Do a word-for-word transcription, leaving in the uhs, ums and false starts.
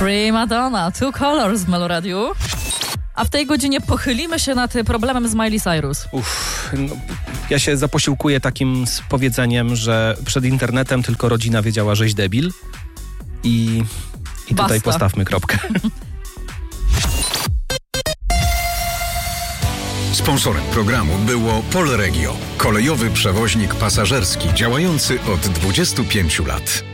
Prima Donna, Two Colors w Meloradiu. A w tej godzinie pochylimy się nad problemem z Miley Cyrus. Uff, no, ja się zaposiłkuję takim powiedzeniem, że przed internetem tylko rodzina wiedziała, żeś debil. I, i tutaj postawmy kropkę. Sponsorem programu było Polregio, kolejowy przewoźnik pasażerski działający od dwudziestu pięciu lat.